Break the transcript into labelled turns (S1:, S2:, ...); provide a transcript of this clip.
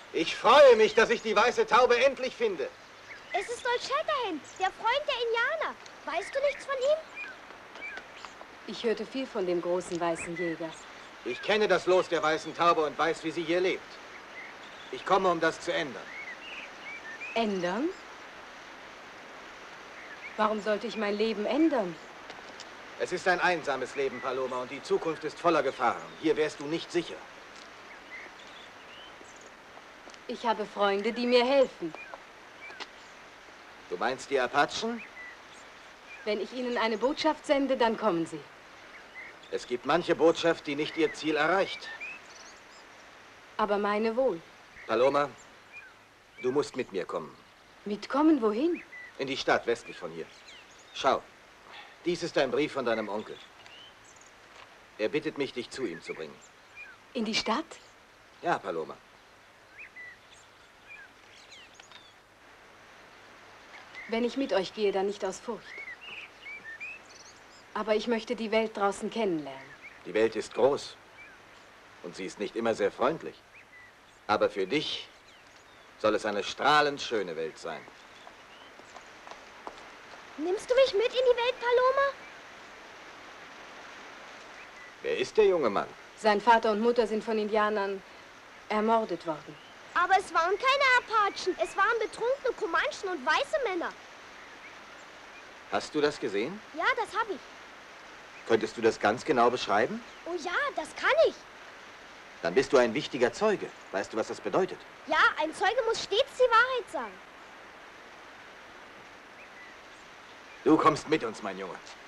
S1: Ich freue mich, dass ich die weiße Taube endlich finde.
S2: Es ist Old Shatterhand, der Freund der Indianer. Weißt du nichts von ihm?
S3: Ich hörte viel von dem großen weißen Jäger.
S1: Ich kenne das Los der weißen Taube und weiß, wie sie hier lebt. Ich komme, um das zu ändern.
S3: Ändern? Warum sollte ich mein Leben ändern?
S1: Es ist ein einsames Leben, Paloma, und die Zukunft ist voller Gefahren. Hier wärst du nicht sicher.
S3: Ich habe Freunde, die mir helfen.
S1: Du meinst die Apachen?
S3: Wenn ich ihnen eine Botschaft sende, dann kommen sie.
S1: Es gibt manche Botschaft, die nicht ihr Ziel erreicht.
S3: Aber meine wohl.
S1: Paloma, du musst mit mir kommen.
S3: Mitkommen wohin?
S1: In die Stadt westlich von hier. Schau, dies ist ein Brief von deinem Onkel. Er bittet mich, dich zu ihm zu bringen.
S3: In die Stadt?
S1: Ja, Paloma.
S3: Wenn ich mit euch gehe, dann nicht aus Furcht. Aber ich möchte die Welt draußen kennenlernen.
S1: Die Welt ist groß. Und sie ist nicht immer sehr freundlich. Aber für dich soll es eine strahlend schöne Welt sein.
S2: Nimmst du mich mit in die Welt, Paloma?
S1: Wer ist der junge Mann?
S3: Sein Vater und Mutter sind von Indianern ermordet worden.
S2: Aber es waren keine Apachen. Es waren betrunkene Comanchen und weiße Männer.
S1: Hast du das gesehen?
S2: Ja, das habe ich.
S1: Könntest du das ganz genau beschreiben?
S2: Oh ja, das kann ich.
S1: Dann bist du ein wichtiger Zeuge. Weißt du, was das bedeutet?
S2: Ja, ein Zeuge muss stets die Wahrheit sagen.
S1: Du kommst mit uns, mein Junge.